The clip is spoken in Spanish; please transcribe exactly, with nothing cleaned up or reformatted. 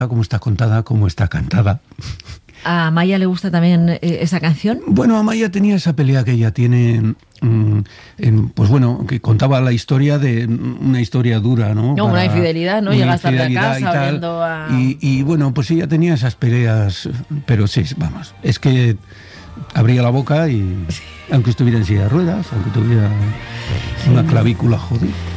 Cómo está contada, cómo está cantada. ¿A Amaya le gusta también eh, esa canción? Bueno, Amaya tenía esa pelea que ella tiene, mmm, en, pues bueno, que contaba la historia de una historia dura, ¿no? No, Para, una infidelidad, ¿no? Llegas tarde a casa y tal, oliendo a... Y, y bueno, pues ella tenía esas peleas, pero sí, vamos, es que abría la boca y, aunque estuviera en silla de ruedas, aunque tuviera una clavícula jodida.